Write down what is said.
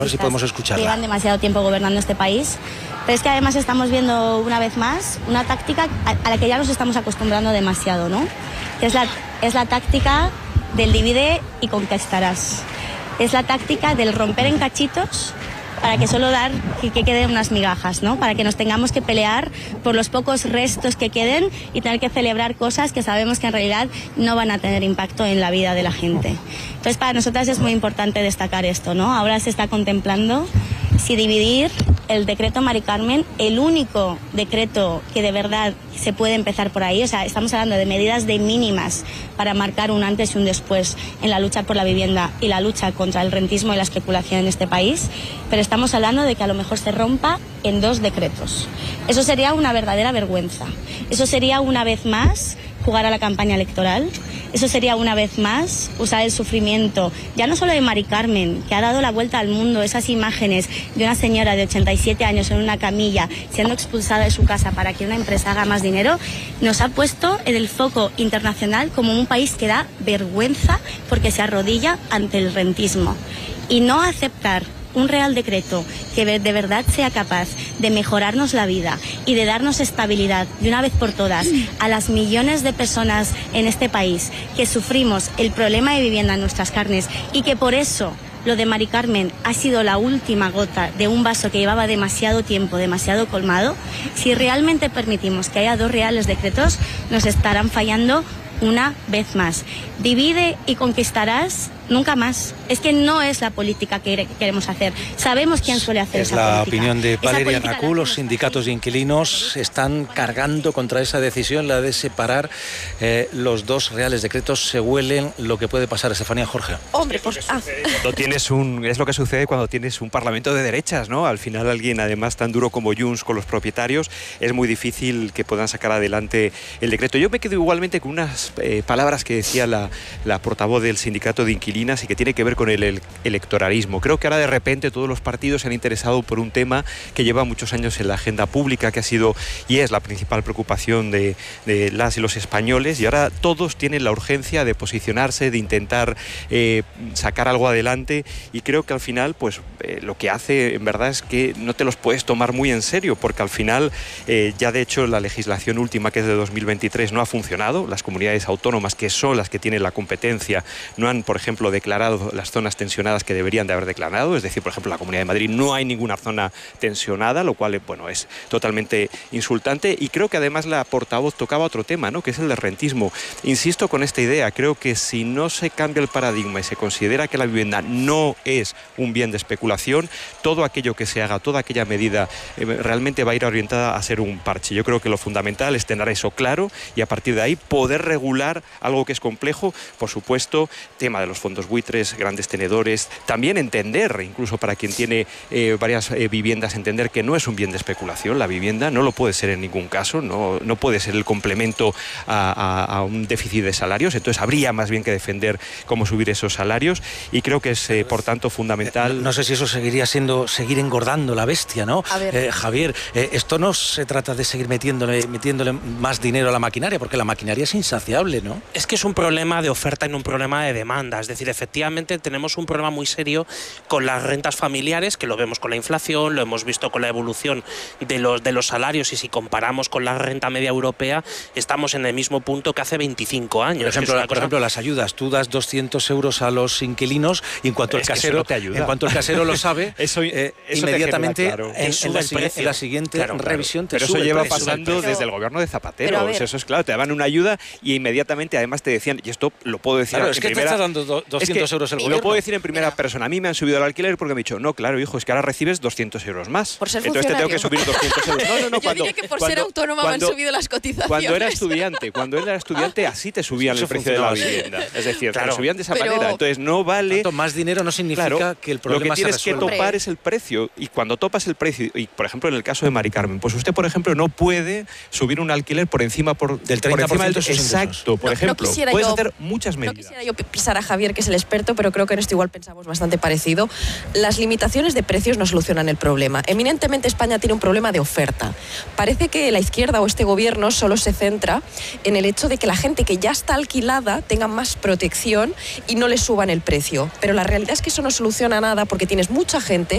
A ver si podemos escucharla. Llevan demasiado tiempo gobernando este país, pero es que además estamos viendo una vez más una táctica a la que ya nos estamos acostumbrando demasiado, ¿no? Que es la táctica del divide y conquistarás. Es la táctica del romper en cachitos para que solo dar que queden unas migajas, ¿no? Para que nos tengamos que pelear por los pocos restos que queden y tener que celebrar cosas que sabemos que en realidad no van a tener impacto en la vida de la gente. Entonces, para nosotras es muy importante destacar esto, ¿no? Ahora se está contemplando si dividir el decreto Mari Carmen, el único decreto que de verdad se puede empezar por ahí. O sea, estamos hablando de medidas de mínimas para marcar un antes y un después en la lucha por la vivienda y la lucha contra el rentismo y la especulación en este país, pero estamos hablando de que a lo mejor se rompa en 2 decretos. Eso sería una verdadera vergüenza. Eso sería una vez más jugar a la campaña electoral. Eso sería una vez más usar el sufrimiento, ya no solo de Mari Carmen, que ha dado la vuelta al mundo, esas imágenes de una señora de 87 años en una camilla siendo expulsada de su casa para que una empresa haga más dinero, nos ha puesto en el foco internacional como un país que da vergüenza porque se arrodilla ante el rentismo. Y no aceptar un real decreto que de verdad sea capaz de mejorarnos la vida y de darnos estabilidad de una vez por todas a las millones de personas en este país que sufrimos el problema de vivienda en nuestras carnes y que por eso lo de Mari Carmen ha sido la última gota de un vaso que llevaba demasiado tiempo, demasiado colmado. Si realmente permitimos que haya 2 reales decretos, nos estarán fallando una vez más. Divide y conquistarás, nunca más. Es que no es la política que queremos hacer. Sabemos quién suele hacer esa política. Es la opinión de Valeria Nacú. Los sindicatos de inquilinos están cargando contra esa decisión, la de separar los 2 reales decretos. Se huelen lo que puede pasar, Estefanía. Jorge. Hombre, pues... Es lo que sucede cuando tienes un parlamento de derechas, ¿no? Al final alguien, además, tan duro como Junts con los propietarios, es muy difícil que puedan sacar adelante el decreto. Yo me quedo igualmente con unas palabras que decía la portavoz del sindicato de inquilinas y que tiene que ver con el electoralismo. Creo que ahora de repente todos los partidos se han interesado por un tema que lleva muchos años en la agenda pública, que ha sido y es la principal preocupación de las y los españoles, y ahora todos tienen la urgencia de posicionarse, de intentar sacar algo adelante, y creo que al final pues lo que hace en verdad es que no te los puedes tomar muy en serio, porque al final ya de hecho la legislación última, que es de 2023, no ha funcionado. Las comunidades autónomas, que son las que tienen la competencia, no han, por ejemplo, declarado las zonas tensionadas que deberían de haber declarado. Es decir, por ejemplo, en la Comunidad de Madrid no hay ninguna zona tensionada, lo cual, bueno, es totalmente insultante. Y creo que además la portavoz tocaba otro tema, ¿no?, que es el del rentismo. Insisto con esta idea, creo que si no se cambia el paradigma y se considera que la vivienda no es un bien de especulación, todo aquello que se haga, toda aquella medida realmente va a ir orientada a ser un parche. Yo creo que lo fundamental es tener eso claro y a partir de ahí poder regular algo que es complejo. Por supuesto, tema de los fondos buitres, grandes tenedores, también entender, incluso para quien tiene varias viviendas, entender que no es un bien de especulación. La vivienda no lo puede ser en ningún caso, no puede ser el complemento a un déficit de salarios. Entonces habría más bien que defender cómo subir esos salarios, y creo que es por tanto fundamental. No sé si eso seguiría siendo seguir engordando la bestia, ¿no? Javier, esto no se trata de seguir metiéndole más dinero a la maquinaria, porque la maquinaria es insaciable, ¿no? Es que es un problema de oferta y no un problema de demanda. Es decir, efectivamente tenemos un problema muy serio con las rentas familiares, que lo vemos con la inflación, lo hemos visto con la evolución de los salarios, y si comparamos con la renta media europea, estamos en el mismo punto que hace 25 años. Por ejemplo, las ayudas. Tú das 200 euros a los inquilinos y en cuanto el casero lo sabe, eso inmediatamente claro. en la siguiente revisión te pero sube. Eso lleva pasando desde el gobierno de Zapatero. Eso es claro, te daban una ayuda y inmediatamente además te decían, y esto lo puedo decir en primera... te estás dando 200 euros el gobierno. Lo puedo decir en primera persona. A mí me han subido el alquiler porque me han dicho, no, claro, hijo, es que ahora recibes 200 euros más. Por ser entonces te tengo que subir 200 euros. Yo diría que por ser autónoma me han subido las cotizaciones. Cuando era estudiante así te subían el precio de la vivienda. Es decir, te lo subían de esa manera. Entonces no vale... Tanto más dinero no significa que el problema se resuelva. Lo que tienes que topar es el precio. Y cuando topas el precio, y por ejemplo en el caso de Mari Carmen, pues usted, por ejemplo, no puede subir un alquiler por encima del 30%. Exacto, por ejemplo. Puedes hacer muchas medidas. No quisiera yo pisar a Javier, que es el experto, pero creo que en esto igual pensamos bastante parecido. Las limitaciones de precios no solucionan el problema. Eminentemente España tiene un problema de oferta. Parece que la izquierda o este gobierno solo se centra en el hecho de que la gente que ya está alquilada tenga más protección y no le suban el precio. Pero la realidad es que eso no soluciona nada, porque tienes mucha gente